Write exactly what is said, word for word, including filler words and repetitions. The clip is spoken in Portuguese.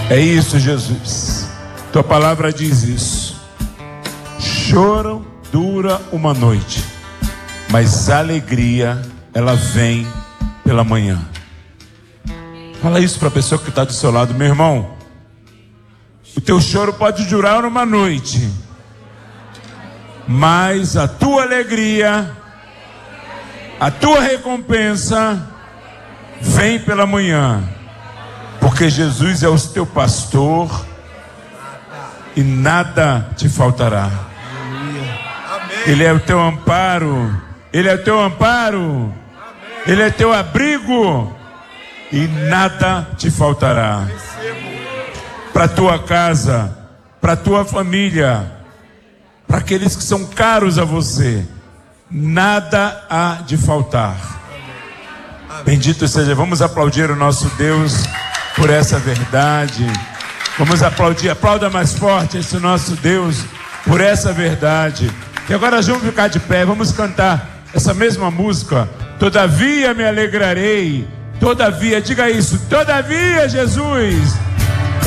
É isso, Jesus. Tua palavra diz isso. Choro dura uma noite, mas a alegria, ela vem pela manhã. Fala isso para a pessoa que está do seu lado. Meu irmão, o teu choro pode durar uma noite, mas a tua alegria, a tua recompensa vem pela manhã, porque Jesus é o teu pastor e nada te faltará. Ele é o teu amparo, Ele é o teu amparo, Ele é teu abrigo e nada te faltará. Para tua casa, para tua família, para aqueles que são caros a você, nada há de faltar. Bendito seja. Vamos aplaudir o nosso Deus por essa verdade. Vamos aplaudir, aplauda mais forte esse nosso Deus por essa verdade. E agora vamos ficar de pé, vamos cantar essa mesma música. Todavia me alegrarei, todavia, diga isso, todavia, Jesus,